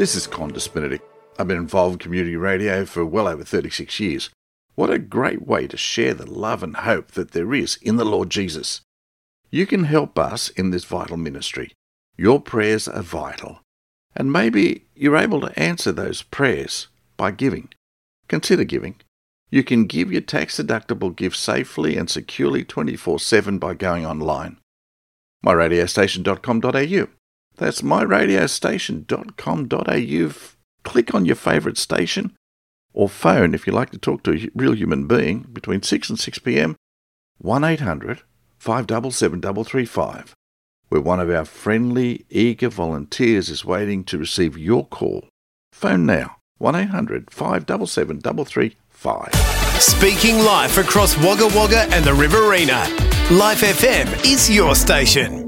This is Qantas Benedict. I've been involved in community radio for well over 36 years. What a great way to share the love and hope that there is in the Lord Jesus. You can help us in this vital ministry. Your prayers are vital. And maybe you're able to answer those prayers by giving. Consider giving. You can give your tax-deductible gift safely and securely 24/7 by going online. myradiostation.com.au. That's myradiostation.com.au. Click on your favourite station or phone if you like to talk to a real human being between 6 and 6 p.m. 1-800-577-335, where one of our friendly, eager volunteers is waiting to receive your call. Phone now, 1-800-577-335. Speaking life across Wagga Wagga and the Riverina. Life FM is your station.